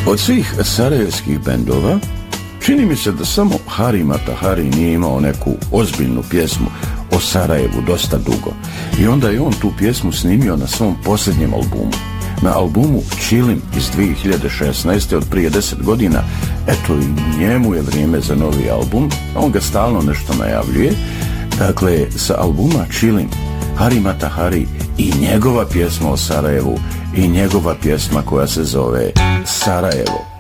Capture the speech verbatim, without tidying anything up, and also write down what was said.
Od svih sarajevskih bendova čini mi se da samo Hari Mata Hari nije imao neku ozbiljnu pjesmu o Sarajevu dosta dugo. I onda je on tu pjesmu snimio na svom posljednjem albumu. Na albumu Čilim iz dvije hiljade šesnaeste od prije deset godina. Eto, i njemu je vrijeme za novi album. On ga stalno nešto najavljuje. Dakle, sa albuma Čilim, Hari Mata Hari i njegova pjesma o Sarajevu i njegova pjesma koja se zove Sarajevo.